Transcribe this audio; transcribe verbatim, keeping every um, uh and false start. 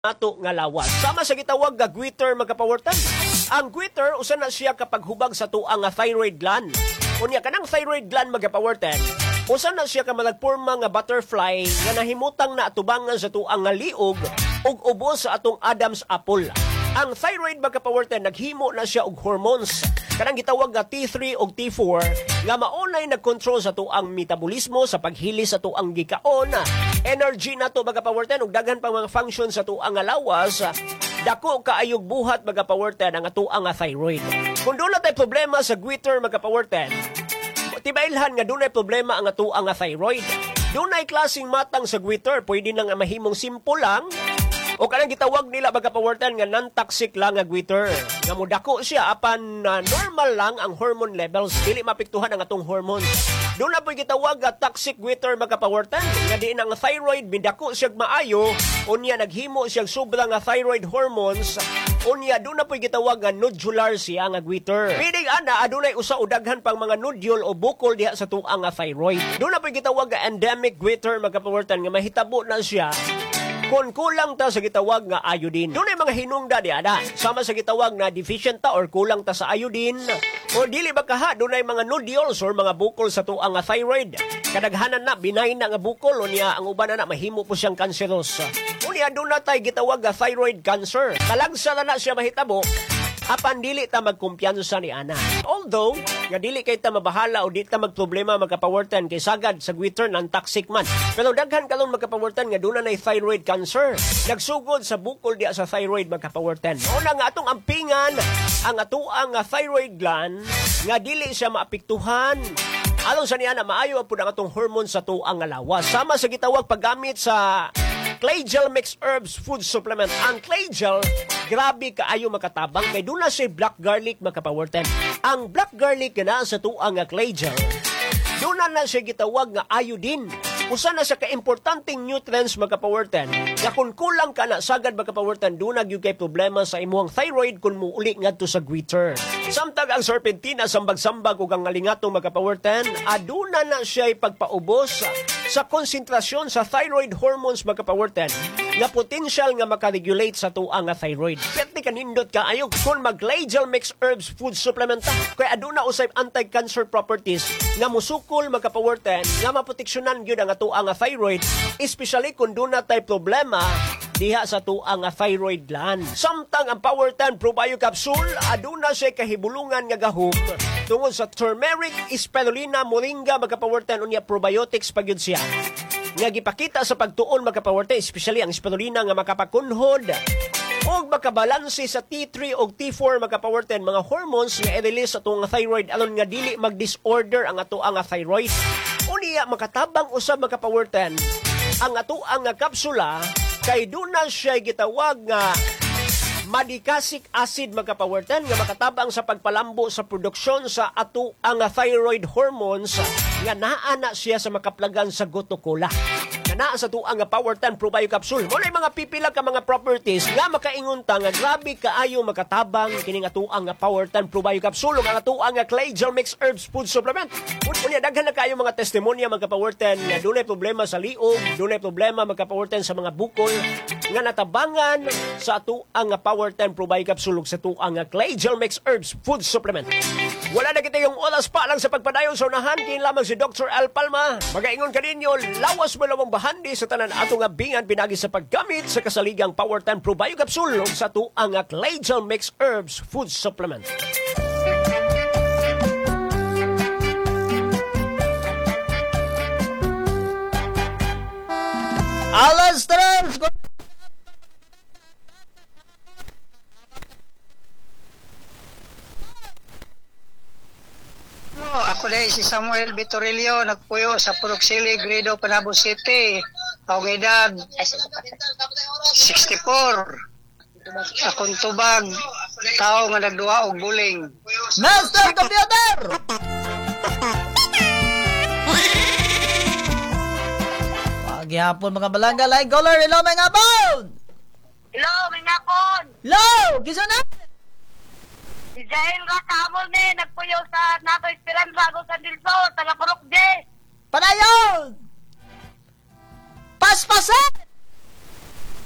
ato nga lawas. Sama sa gitawag nga goiter magkapawartan. Ang goiter usa na siya kapag hubag sa tuang nga thyroid gland. Unya kanang thyroid gland magkapawartan, usa na siya ka malagporma nga butterfly nga nahimutang na atubangan sa tuang nga liog ug ubos sa atong Adam's apple. Ang thyroid magkapawartan naghimo na siya og hormones kanang gitawag nga T three ug T four nga maunay nagkontrol sa tuang metabolismo sa paghili sa tuang gikaon, energy nato magkapawartan ug daghan pang mga function sa tuang nga lawas. Dako kaayog buhat magapawartan ang atuang nga thyroid. Kung doon tay problema sa goiter magapawartan, tibailhan nga doon ay problema ang atuang nga thyroid. Doon ay klaseng matang sa goiter, pwede nang mahimong simple lang o kanang gitawag nila magapawartan nga non-toxic lang nga goiter. Nga mudako siya apan uh, normal lang ang hormone levels, dili mapiktuhan ang atong hormones. Doon na po gitawag nga toxic goiter magapawartan nga di ang thyroid bidako siya maayo, unya naghimo siya sobra nga thyroid hormones. Unya doon na po gitawag nga nodular siya nga goiter. Meaning ana adunay usa o daghan pang mga nodule o bukol diha sa tuang nga thyroid. Doon na po gitawag nga endemic goiter magapawartan nga mahitabo na siya kung kulang ta sa gitawag nga iodine. Doon ay mga hinungda di ada. Sama sa gitawag na deficient ta or kulang ta sa iodine. O dili ba kaha, doon ay mga nodules or mga bukol sa tuang nga thyroid. Kadaghanan na, benign na nga bukol. O niya, ang uban na na, mahimo po siyang cancerous. O niya, doon na tayo gitawag nga thyroid cancer. Kalagsa na na siya mahitabo, apan dili ta magkumpiyansa ni ana. Although, nga dili kay ta mabahala o di ta magproblema magkapawartan kay sagad sa goiter ng toxic man. Pero daghan kalon magkapawartan nga doon na thyroid cancer. Nagsugod sa bukol diya sa thyroid magkapawartan. O na nga atong ampingan ang atuang nga thyroid gland nga dili siya maapektuhan. Alon sa niya na maayo po ang atong hormone sa tuang nga lawas. Sama sa gitawag paggamit sa Clay Gel Mixed Herbs Food Supplement. Ang Clay Gel, grabe kaayo makatabang kay doon na siya black garlic makapawartan. Ang black garlic na sa tuang nga Clay Gel, doon na na siya gitawag nga iodine. Usa na sa ka-importanting nutrients makapawartan. Na kung kulang ka na sagad makapawartan, doon na yung kay problema sa imuhang thyroid kung muuli ngadto sa goiter. Samtang ang serpentina sambag-sambag o ang ngalingatong makapawartan, aduna na siya pagpaubos sa konsentrasyon sa thyroid hormones makapawartan nga potential nga makaregulate sa tuang nga thyroid. Pwede kanindot ka ayog kung mag-Clay Gel Mixed Herbs Food Supplement kaya aduna usay anti-cancer properties nga musukol makapawartan nga maproteksyonan gyud ang tuang nga thyroid, especially kung doon na tayo problema diha sa tuang nga thyroid gland. Samtang ang Powertan Probio Capsule, aduna siya kahibulungan nga gahom tungod sa turmeric, spirulina, moringa, magkapawartan unya probiotics pagyud siya. Nga gipakita sa pagtuon magkapawartan, especially ang spirulina nga makapakunhod o makabalanse sa T three o T four magkapawartan mga hormones nga i-release sa tuang thyroid alon nga dili mag-disorder ang atuang nga thyroid. Unya makatabang usab makapawartan ang atuang nga kapsula kay duna siya gitawag nga madicasic acid magkapawartan nga makatabang sa pagpalambo sa produksyon sa ato ang thyroid hormones nga naa na siya sa makaplagan sa gotokola. Nga naa sa tuang nga Powertan Probio Capsule. Mo na mga pipila ka mga properties nga makaingon ta nga grabe kaayo makatabang kining atuang nga Powertan Probio Capsule ug ang atuang nga Clay Gel Mixed Herbs Food Supplement. Unya daghan na kayo mga testimonya magkapawartan nga dunay problema sa liog, dunay problema magkapawartan sa mga bukol nga natabangan sa atuang nga Powertan Probio Capsule ug sa tuang nga Clay Gel Mixed Herbs Food Supplement. Wala na kita yung oras pa lang sa pagpadayon sa unahan kin lamang si Doctor Al Palma. Magaingon ka ninyo, lawas malawang bahandi sa tanan ato nga bingan pinagi sa paggamit sa kasaligang Powertan Probio Capsule ug sa tuang nga Clay Gel Mixed Herbs Food Supplement. Alas tres! Ako dahil si Samuel Vitorillo, nagpuyo sa Purok Sili, Gredo, Panabo City. Taong edad sixty-four. Akong tubag, tao nga nagduwa og buling. Master Computer! Pagyapon mga balangga, line caller, hello mga hapon! Hello, mga hapon! Hello! Kisa na? Si Jael nga kamol ni, nagpuyo sa Nato Esperanza, Agos Andilso, taga Purok J. Panayon! Paspasan!